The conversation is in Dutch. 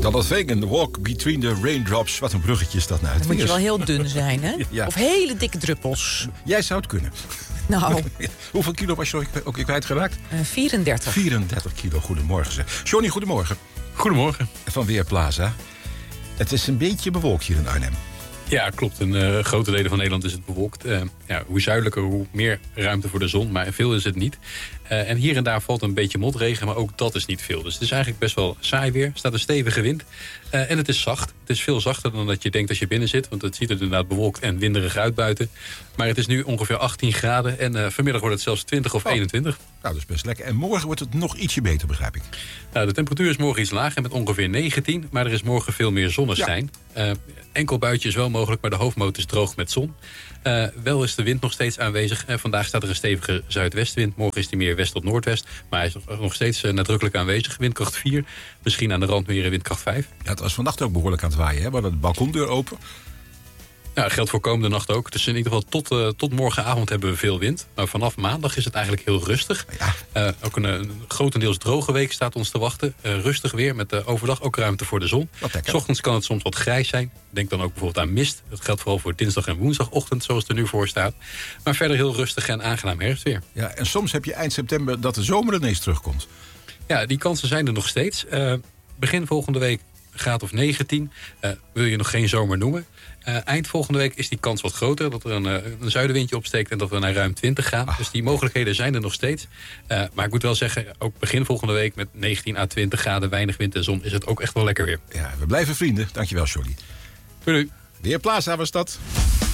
Donald Fagen, The Walk Between the Raindrops. Wat een bruggetje is dat nou. Dan moet je wel heel dun zijn, hè? Ja. Of hele dikke druppels. Jij zou het kunnen. Nou, Hoeveel kilo was je ook kwijtgeraakt? 34. 34 kilo, goedemorgen zeg. Johnny, goedemorgen. Goedemorgen. Van Weerplaza. Het is een beetje bewolkt hier in Arnhem. Ja, klopt. In grote delen van Nederland is het bewolkt. Hoe zuidelijker, hoe meer ruimte voor de zon. Maar veel is het niet. En hier en daar valt een beetje motregen, maar ook dat is niet veel. Dus het is eigenlijk best wel saai weer. Er staat een stevige wind. En het is zacht. Het is veel zachter dan dat je denkt als je binnen zit. Want het ziet er inderdaad bewolkt en winderig uit buiten. Maar het is nu ongeveer 18 graden. En vanmiddag wordt het zelfs 20 of 21. Nou, dat is best lekker. En morgen wordt het nog ietsje beter, begrijp ik. Nou, de temperatuur is morgen iets lager met ongeveer 19. Maar er is morgen veel meer zonneschijn. Ja. Enkel buitje is wel mogelijk, maar de hoofdmoot is droog met zon. Wel is de wind nog steeds aanwezig. Vandaag staat er een stevige zuidwestenwind. Morgen is die meer west tot noordwest. Maar hij is nog steeds nadrukkelijk aanwezig. Windkracht 4. Misschien aan de rand meer windkracht 5. Ja, het was vannacht ook behoorlijk aan het waaien. Hè? We hadden de balkondeur open. Ja, geldt voor komende nacht ook. Dus in ieder geval tot morgenavond hebben we veel wind. Maar vanaf maandag is het eigenlijk heel rustig. Ja. Ook een grotendeels droge week staat ons te wachten. Rustig weer met overdag ook ruimte voor de zon. 's Ochtends kan het soms wat grijs zijn. Denk dan ook bijvoorbeeld aan mist. Dat geldt vooral voor dinsdag en woensdagochtend zoals het er nu voor staat. Maar verder heel rustig en aangenaam herfstweer. Ja, en soms heb je eind september dat de zomer ineens terugkomt. Ja, die kansen zijn er nog steeds. Begin volgende week graad of 19. Wil je nog geen zomer noemen. Eind volgende week is die kans wat groter. Dat er een zuidenwindje opsteekt en dat we naar ruim 20 gaan. Dus die mogelijkheden zijn er nog steeds. Maar ik moet wel zeggen, ook begin volgende week met 19 à 20 graden, weinig wind en zon, is het ook echt wel lekker weer. Ja, we blijven vrienden. Dankjewel, Johnny. Doei. Weerplaza was dat.